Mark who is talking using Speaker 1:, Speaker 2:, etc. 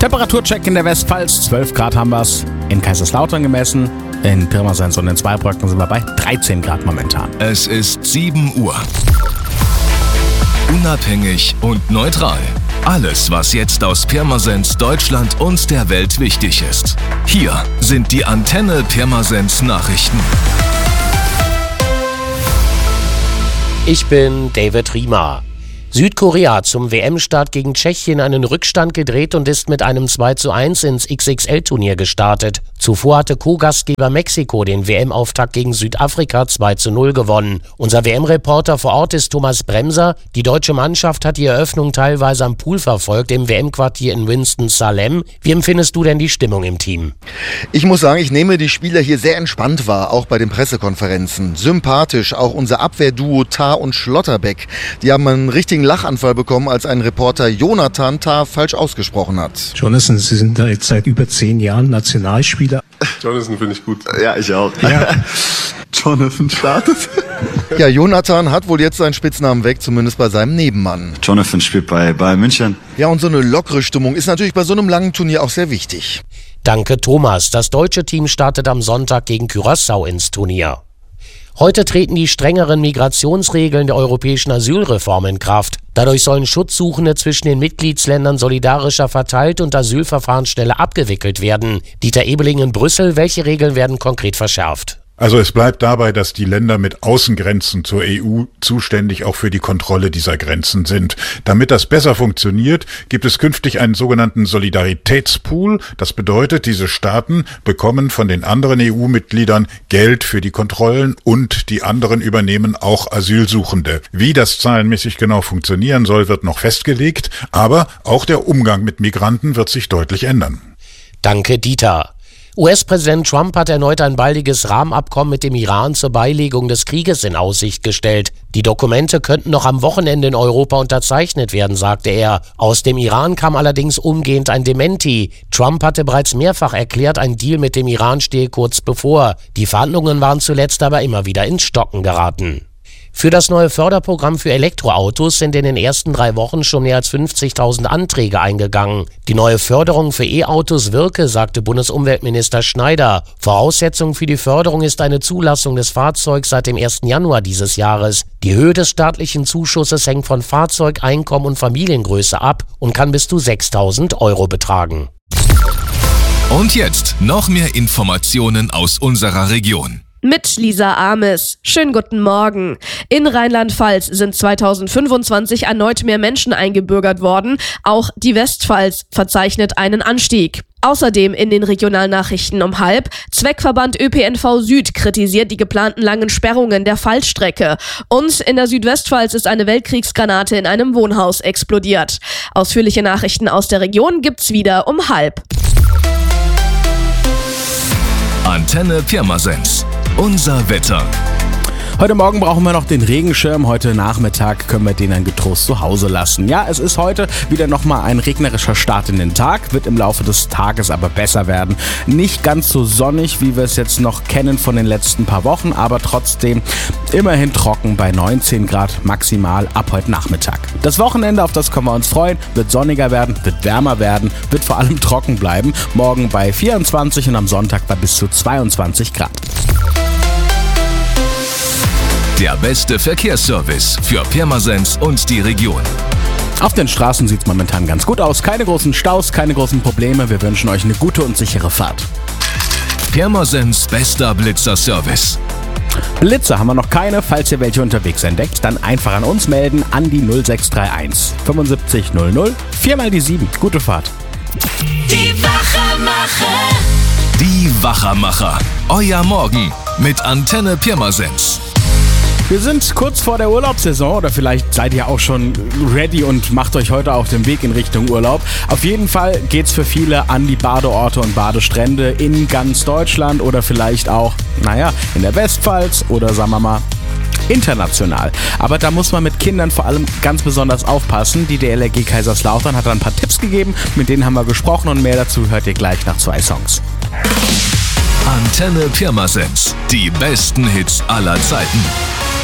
Speaker 1: Temperaturcheck in der Westpfalz, 12 Grad haben wir es in Kaiserslautern gemessen. In Pirmasens und in Zweibrücken sind wir bei 13 Grad momentan.
Speaker 2: Es ist 7 Uhr. Unabhängig und neutral. Alles, was jetzt aus Pirmasens, Deutschland und der Welt wichtig ist. Hier sind die Antenne Pirmasens Nachrichten.
Speaker 3: Ich bin David Riemer. Südkorea hat zum WM-Start gegen Tschechien einen Rückstand gedreht und ist mit einem 2:1 ins XXL-Turnier gestartet. Zuvor hatte Co-Gastgeber Mexiko den WM-Auftakt gegen Südafrika 2:0 gewonnen. Unser WM-Reporter vor Ort ist Thomas Bremser. Die deutsche Mannschaft hat die Eröffnung teilweise am Pool verfolgt, im WM-Quartier in Winston-Salem. Wie empfindest du denn die Stimmung im Team?
Speaker 4: Ich muss sagen, ich nehme die Spieler hier sehr entspannt wahr, auch bei den Pressekonferenzen. Sympathisch, auch unser Abwehrduo Tah und Schlotterbeck. Die haben einen richtigen Lachanfall bekommen, als ein Reporter Jonathan Tah falsch ausgesprochen hat.
Speaker 5: Jonathan, Sie sind da jetzt seit über 10 Jahren Nationalspieler.
Speaker 6: Jonathan finde ich gut.
Speaker 4: Ja, ich auch.
Speaker 5: Ja.
Speaker 6: Jonathan startet.
Speaker 4: Ja, Jonathan hat wohl jetzt seinen Spitznamen weg, zumindest bei seinem Nebenmann.
Speaker 7: Jonathan spielt bei Bayern München.
Speaker 4: Ja, und so eine lockere Stimmung ist natürlich bei so einem langen Turnier auch sehr wichtig.
Speaker 3: Danke, Thomas. Das deutsche Team startet am Sonntag gegen Curaçao ins Turnier. Heute treten die strengeren Migrationsregeln der europäischen Asylreform in Kraft. Dadurch sollen Schutzsuchende zwischen den Mitgliedsländern solidarischer verteilt und Asylverfahren schneller abgewickelt werden. Dieter Ebeling in Brüssel, welche Regeln werden konkret verschärft?
Speaker 8: Also es bleibt dabei, dass die Länder mit Außengrenzen zur EU zuständig auch für die Kontrolle dieser Grenzen sind. Damit das besser funktioniert, gibt es künftig einen sogenannten Solidaritätspool. Das bedeutet, diese Staaten bekommen von den anderen EU-Mitgliedern Geld für die Kontrollen und die anderen übernehmen auch Asylsuchende. Wie das zahlenmäßig genau funktionieren soll, wird noch festgelegt, aber auch der Umgang mit Migranten wird sich deutlich ändern.
Speaker 3: Danke, Dieter. US-Präsident Trump hat erneut ein baldiges Rahmenabkommen mit dem Iran zur Beilegung des Krieges in Aussicht gestellt. Die Dokumente könnten noch am Wochenende in Europa unterzeichnet werden, sagte er. Aus dem Iran kam allerdings umgehend ein Dementi. Trump hatte bereits mehrfach erklärt, ein Deal mit dem Iran stehe kurz bevor. Die Verhandlungen waren zuletzt aber immer wieder ins Stocken geraten. Für das neue Förderprogramm für Elektroautos sind in den ersten 3 Wochen schon mehr als 50.000 Anträge eingegangen. Die neue Förderung für E-Autos wirke, sagte Bundesumweltminister Schneider. Voraussetzung für die Förderung ist eine Zulassung des Fahrzeugs seit dem 1. Januar dieses Jahres. Die Höhe des staatlichen Zuschusses hängt von Fahrzeug, Einkommen und Familiengröße ab und kann bis zu 6.000 € betragen.
Speaker 2: Und jetzt noch mehr Informationen aus unserer Region.
Speaker 9: Mit Lisa Ames. Schönen guten Morgen. In Rheinland-Pfalz sind 2025 erneut mehr Menschen eingebürgert worden. Auch die Westpfalz verzeichnet einen Anstieg. Außerdem in den Regionalnachrichten um 12:30. Zweckverband ÖPNV Süd kritisiert die geplanten langen Sperrungen der Pfalzstrecke. Und in der Südwestpfalz ist eine Weltkriegsgranate in einem Wohnhaus explodiert. Ausführliche Nachrichten aus der Region gibt's wieder um 12:30.
Speaker 2: Antenne Pirmasens. Unser Wetter.
Speaker 1: Heute Morgen brauchen wir noch den Regenschirm. Heute Nachmittag können wir den dann getrost zu Hause lassen. Ja, es ist heute wieder nochmal ein regnerischer Start in den Tag. Wird im Laufe des Tages aber besser werden. Nicht ganz so sonnig, wie wir es jetzt noch kennen von den letzten paar Wochen, aber trotzdem immerhin trocken bei 19 Grad maximal ab heute Nachmittag. Das Wochenende, auf das können wir uns freuen, wird sonniger werden, wird wärmer werden, wird vor allem trocken bleiben. Morgen bei 24 und am Sonntag bei bis zu 22 Grad.
Speaker 2: Der beste Verkehrsservice für Pirmasens und die Region.
Speaker 1: Auf den Straßen sieht es momentan ganz gut aus. Keine großen Staus, keine großen Probleme. Wir wünschen euch eine gute und sichere Fahrt.
Speaker 2: Pirmasens bester Blitzer-Service.
Speaker 1: Blitzer haben wir noch keine. Falls ihr welche unterwegs entdeckt, dann einfach an uns melden an die 0631 75 00 4x7. Gute Fahrt.
Speaker 10: Die Wachermacher.
Speaker 2: Die Wachermacher. Euer Morgen mit Antenne Pirmasens.
Speaker 1: Wir sind kurz vor der Urlaubssaison oder vielleicht seid ihr auch schon ready und macht euch heute auf den Weg in Richtung Urlaub. Auf jeden Fall geht's für viele an die Badeorte und Badestrände in ganz Deutschland oder vielleicht auch, in der Westpfalz oder sagen wir mal international. Aber da muss man mit Kindern vor allem ganz besonders aufpassen. Die DLRG Kaiserslautern hat da ein paar Tipps gegeben, mit denen haben wir gesprochen und mehr dazu hört ihr gleich nach 2 Songs.
Speaker 2: Antenne Pirmasens, die besten Hits aller Zeiten.